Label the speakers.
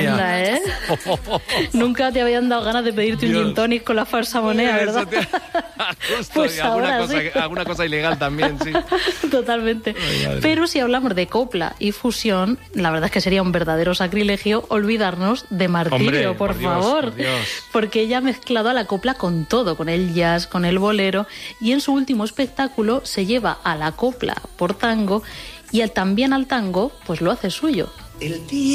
Speaker 1: tremenda, ¿eh? Nunca te habían dado ganas de pedirte un gin tonic con la falsa moneda, ¿verdad?
Speaker 2: Justo,
Speaker 1: Pues ahora sí.
Speaker 2: Alguna cosa ilegal también, sí.
Speaker 1: Totalmente. Pero si hablamos de copla y fusión, la verdad es que sería un verdadero sacrilegio olvidarnos de Martirio, por favor.
Speaker 2: Por Dios.
Speaker 1: Porque ella ha mezclado a la copla con todo, con el jazz, con el bolero, y en su último espectáculo se lleva a la copla por tango y también al tango, pues lo hace suyo.
Speaker 3: El día